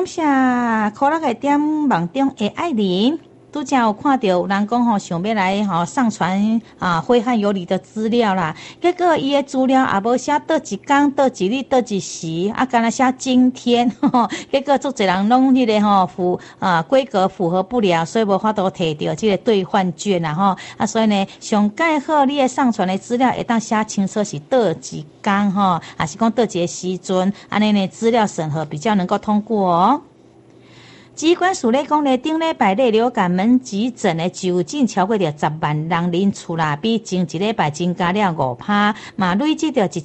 感谢可乐的点网中的爱玲。拄则有看到有人讲想要来上传挥汗有理的资料啦，结果伊的资料也无写倒一天、倒一日、倒一时，干那写今天，结果足侪人拢迄个规格符合不了，所以无法度摕到这个兑换券啦所以呢，上盖好你的上传的资料会当写清楚是倒一天还是讲倒一个时阵，安尼呢资料审核比较能够通过哦。疾管署咧讲咧，顶礼拜咧流感门急诊的就诊超过着10万人人次啦，比前一礼拜增加了5%，嘛累积着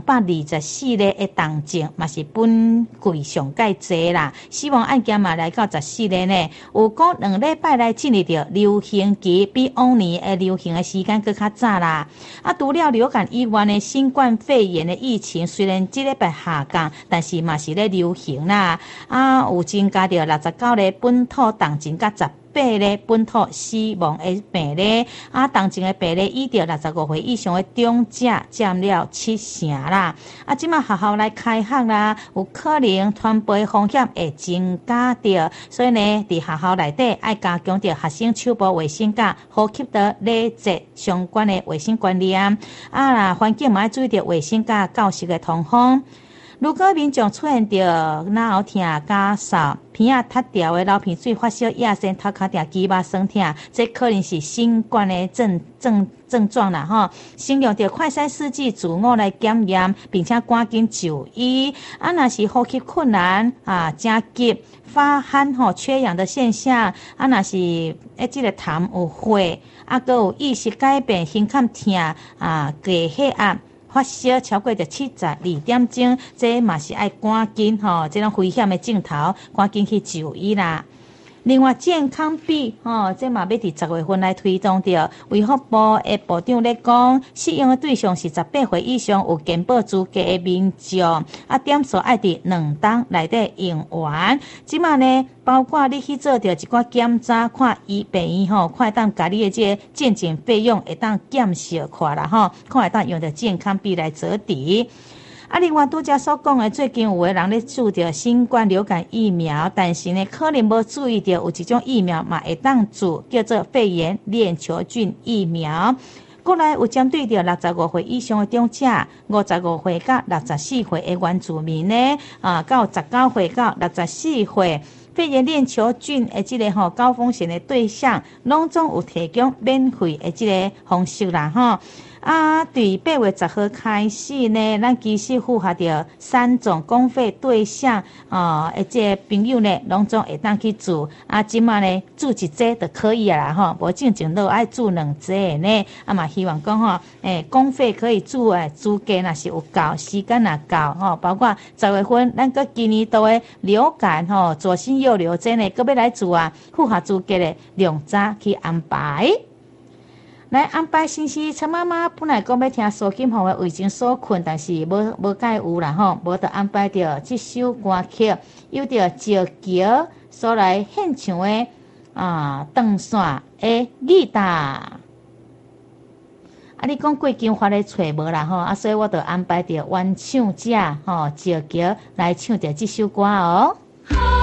1224例的重症，嘛是本季上界济啦。死亡案件嘛来到14例呢，有讲2礼拜来进入着流行期，比往年的流行的时间更较早啦。除了流感以外呢，新冠肺炎的疫情虽然这礼拜下降，但是嘛是咧流行啦。有增加着69例本土重症，甲18例本土死亡的病例。重症的病例以着65岁以上的长者占了70%啦。即马学校来开学啦，有可能传播风险会增加着，所以呢，伫学校内底爱加强着学生手部卫生甲呼吸道礼节相关的卫生观念。环境嘛要注意着卫生甲教室的通风。如果民众出现着脑后痛、咳嗽、鼻仔塌掉的流鼻水、发烧、压身、头壳痛、肌肉酸痛，这可能是新冠的症状啦先用着快筛试剂自我来检验，并且赶紧就医。若是呼吸困难真急、发汗缺氧的现象，若是这个痰有血，还有意识改变、心坎痛低血压。发烧超过着72点钟，这嘛是爱赶紧这种危险的镜头，赶紧去就医啦。另外，健康币这嘛要伫10月份来推动着。卫福部的部长咧讲，适用的对象是18岁以上有健保资格的民众，点数爱伫2档内底用完。即嘛呢，包括你去做着一寡检查，看病院看会当甲你的这健检费用会当减少看啦看会当用着健康币来折抵。另外拄则所讲的，最近有的人咧注着新冠流感疫苗，但是呢，可能无注意到有一种疫苗嘛会当注，叫做肺炎链球菌疫苗。过来有针对着65岁以上的长者、55岁到64岁的原住民呢，到19岁到64岁。肺炎链球菌的这个高风险的对象，拢总有提供免费的这个方式啦对8月10号开始呢，咱其实符合着3种公费对象这个朋友呢，拢总会当去住即马呢住一剂就可以啦无正经都爱住2剂呢嘛希望讲公费可以住资格若是有够，时间若够包括10月份咱个今年度的流感左心右流这呢，搁要来住符合资格的量早去安排。来安排星期陈妈妈本来讲要听苏金红的《为情所困》，但是无介有啦无就安排着这首歌曲，由着赵桥所来献唱的断线的吉他。你讲过金发咧找无啦所以我就安排着原唱者赵桥来唱着这首歌